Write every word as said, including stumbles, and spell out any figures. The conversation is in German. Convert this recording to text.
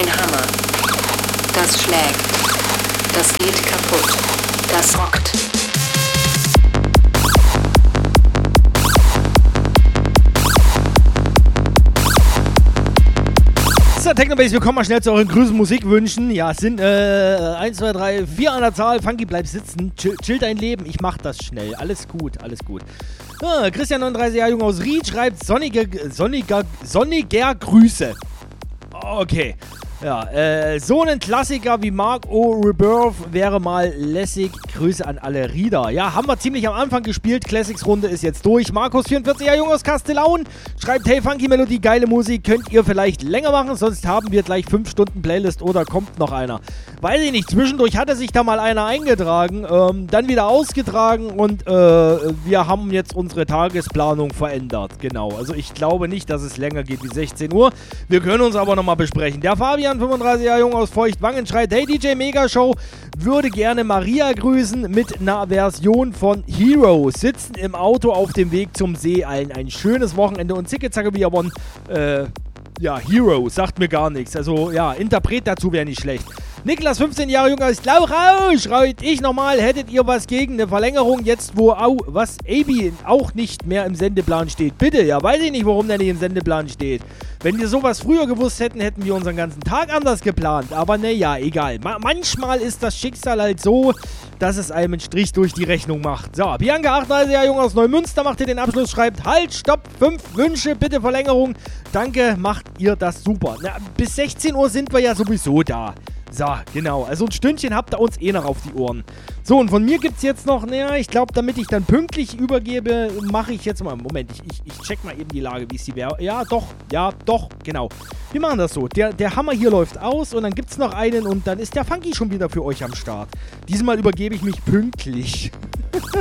Ein Hammer. Das schlägt. Das geht kaputt. Das rockt. So, Technobase, wir kommen mal schnell zu euren Grüßen, Musikwünschen. Ja, es sind äh, eins, zwei, drei, vier an der Zahl. Funky, bleib sitzen. Chill, chill dein Leben. Ich mach das schnell. Alles gut, alles gut. Ah, Christian, neununddreißig Jahre jung aus Ried, schreibt sonnige, sonniger, sonniger Grüße. Okay. Ja, äh, so ein Klassiker wie Mark O. Rebirth wäre mal lässig. Grüße an alle Rieder. Ja, haben wir ziemlich am Anfang gespielt. Classics-Runde ist jetzt durch. Markus, vierundvierzig Jahre jung aus Kastellaun, schreibt, hey, Funky Melodie, geile Musik. Könnt ihr vielleicht länger machen? Sonst haben wir gleich fünf Stunden Playlist oder kommt noch einer. Weiß ich nicht. Zwischendurch hatte sich da mal einer eingetragen, ähm, dann wieder ausgetragen und äh, wir haben jetzt unsere Tagesplanung verändert. Genau. Also ich glaube nicht, dass es länger geht wie sechzehn Uhr. Wir können uns aber nochmal besprechen. Der Fabian, fünfunddreißig Jahre jung aus Feuchtwangen, schreit, hey D J Megashow, würde gerne Maria grüßen mit einer Version von Hero. Sitzen im Auto auf dem Weg zum See. Allen ein schönes Wochenende und zicke zacke wie one. Äh, ja, Hero, sagt mir gar nichts. Also ja, Interpret dazu wäre nicht schlecht. Niklas, fünfzehn Jahre jung aus Lauchau, schreit ich nochmal, hättet ihr was gegen eine Verlängerung, jetzt wo au, was A B auch nicht mehr im Sendeplan steht? Bitte, ja, weiß ich nicht, warum der nicht im Sendeplan steht. Wenn wir sowas früher gewusst hätten, hätten wir unseren ganzen Tag anders geplant. Aber naja, egal. Ma- manchmal ist das Schicksal halt so, dass es einem einen Strich durch die Rechnung macht. So, Bianca, achtunddreißig Jahre jung aus Neumünster, macht ihr den Abschluss, schreibt, halt, stopp, fünf Wünsche, bitte Verlängerung. Danke, macht ihr das super. Na, bis sechzehn Uhr sind wir ja sowieso da. So, genau. Also ein Stündchen habt ihr uns eh noch auf die Ohren. So, und von mir gibt es jetzt noch, naja, ich glaube, damit ich dann pünktlich übergebe, mache ich jetzt mal, Moment, ich, ich, ich check mal eben die Lage, wie es die wäre. Ja, doch, ja, doch, genau. Wir machen das so. Der, der Hammer hier läuft aus und dann gibt es noch einen und dann ist der Funky schon wieder für euch am Start. Diesmal übergebe ich mich pünktlich.